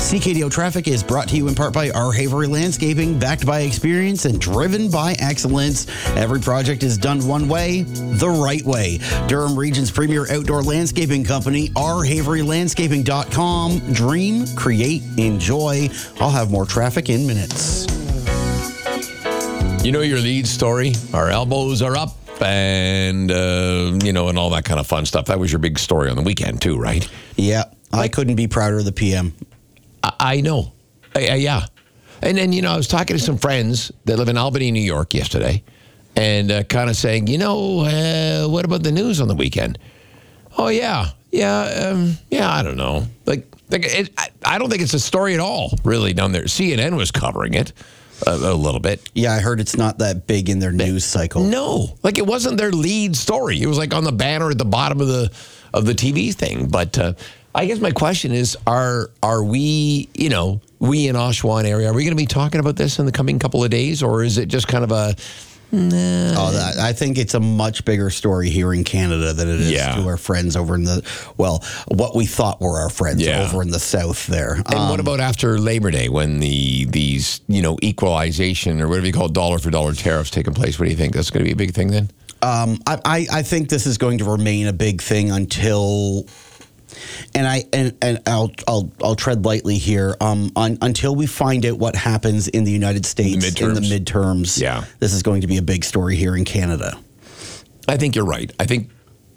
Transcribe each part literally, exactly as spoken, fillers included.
C K D O Traffic is brought to you in part by R. Havery Landscaping, backed by experience and driven by excellence. Every project is done one way, the right way. Durham Region's premier outdoor landscaping company, r havery landscaping dot com. Dream, create, enjoy. I'll have more traffic in minutes. You know your lead story? Our elbows are up and, uh, you know, and all that kind of fun stuff. That was your big story on the weekend too, right? Yeah, I couldn't be prouder of the P M. I know. Uh, yeah. And then, you know, I was talking to some friends that live in Albany, New York yesterday and uh, kind of saying, you know, uh, what about the news on the weekend? Oh, yeah. Yeah. Um, yeah, I don't know. Like, like it, I, I don't think it's a story at all, really, down there. C N N was covering it a, a little bit. Yeah, I heard it's not that big in their news cycle. No. Like, it wasn't their lead story. It was like on the banner at the bottom of the of the T V thing. But uh, I guess my question is, are are we, you know, we in Oshawa area, are we going to be talking about this in the coming couple of days, or is it just kind of a, nah? Oh, that, I think it's a much bigger story here in Canada than it is Yeah. to our friends over in the, well, what we thought were our friends Yeah. over in the south there. And Um, what about after Labor Day when the these, you know, equalization or whatever you call it, dollar for dollar tariffs taking place? What do you think? That's going to be a big thing then? Um, I, I, I think this is going to remain a big thing until, and I and, and I'll I'll I'll tread lightly here. Um, un, until we find out what happens in the United States The in the midterms. Yeah. This is going to be a big story here in Canada, I think you're right. I think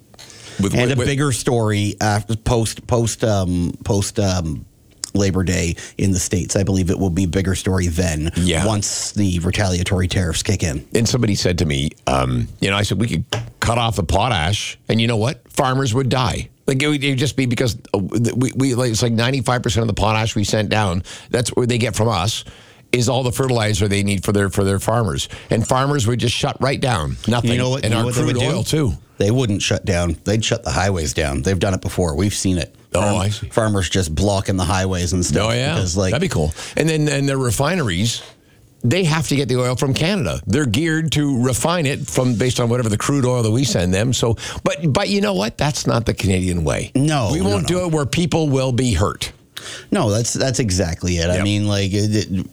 with and with, a bigger story after post post um, post um, Labor Day in the States. I believe it will be a bigger story then. Yeah. Once the retaliatory tariffs kick in. And somebody said to me, um, you know, I said we could cut off the potash, and you know what? Farmers would die. Like it would, it would just be because we, we like it's like ninety-five percent of the potash we sent down. That's what they get from us. Is all the fertilizer they need for their for their farmers, and farmers would just shut right down. Nothing. You know what? And you know our what they crude would do? oil too. They wouldn't shut down. They'd shut the highways down. They've done it before. We've seen it. Oh, Farm- I see. Farmers just blocking the highways and stuff. Oh yeah, because, like, that'd be cool. And then and their refineries, they have to get the oil from Canada. They're geared to refine it from based on whatever the crude oil that we send them. So, but but you know what? That's not the Canadian way. No, we no, won't no. do it where people will be hurt. No, that's that's exactly it. I Yep. mean, like it, it-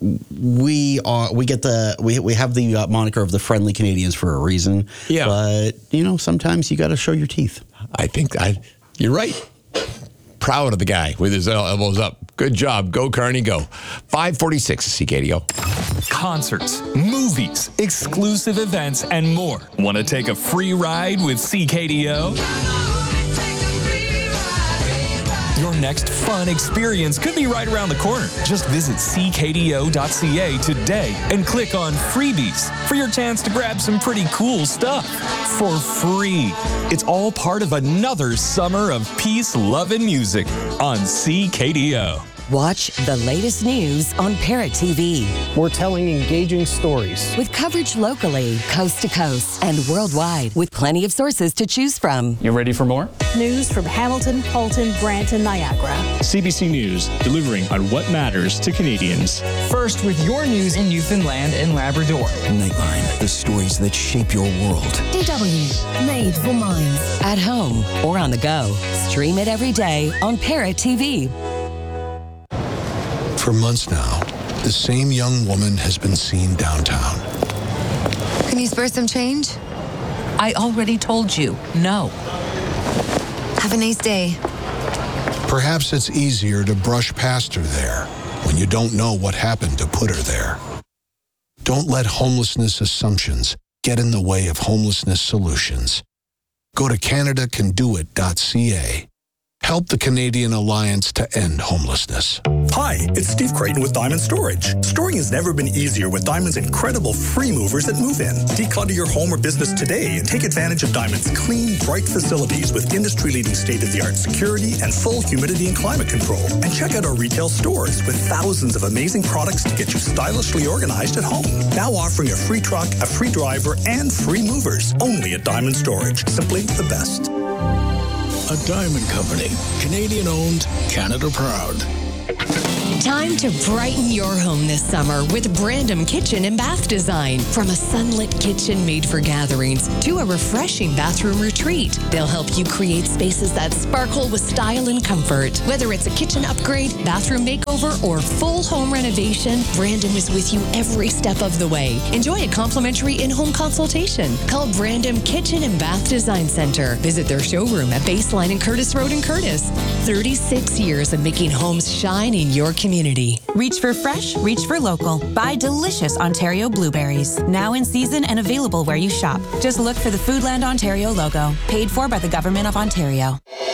we are we get the we we have the uh, moniker of the friendly Canadians for a reason. Yeah. But you know, sometimes you got to show your teeth. I think I, you're right. Proud of the guy with his el- elbows up. Good job. Go, Carney, go. five forty-six C K D O. Concerts, movies, exclusive events, and more. Want to take a free ride with C K D O? Your next fun experience could be right around the corner. Just visit c k d o dot c a today and click on freebies for your chance to grab some pretty cool stuff for free. It's all part of another summer of peace, love, and music on C K D O. Watch the latest news on Parrot T V We're telling engaging stories. with coverage locally, coast to coast, and worldwide with plenty of sources to choose from. You ready for more? News from Hamilton, Halton, Brant, and Niagara. C B C News, delivering on what matters to Canadians. First with your news in Newfoundland and Labrador. Nightline, the stories that shape your world. D W, made for minds. At home or on the go. Stream it every day on Parrot T V. For months now, the same young woman has been seen downtown. Can you spare some change? I already told you, no. Have a nice day. Perhaps it's easier to brush past her there when you don't know what happened to put her there. Don't let homelessness assumptions get in the way of homelessness solutions. Go to canada can do it dot c a. Help the Canadian Alliance to end homelessness. Hi, it's Steve Creighton with Diamond Storage. Storing has never been easier with Diamond's incredible free movers that move in. Declutter your home or business today and take advantage of Diamond's clean, bright facilities with industry-leading state-of-the-art security and full humidity and climate control. And check out our retail stores with thousands of amazing products to get you stylishly organized at home. Now offering a free truck, a free driver, and free movers. Only at Diamond Storage. Simply the best. A Diamond Company. Canadian owned, Canada proud. Time to brighten your home this summer with Brandom Kitchen and Bath Design. From a sunlit kitchen made for gatherings to a refreshing bathroom retreat, they'll help you create spaces that sparkle with style and comfort. Whether it's a kitchen upgrade, bathroom makeover, or full home renovation, Brandom is with you every step of the way. Enjoy a complimentary in-home consultation. Call Brandom Kitchen and Bath Design Center. Visit their showroom at Baseline and Curtis Road in Curtis. thirty-six years of making homes shine in your community. Reach for fresh, reach for local. Buy delicious Ontario blueberries. Now in season and available where you shop. Just look for the Foodland Ontario logo. Paid for by the Government of Ontario.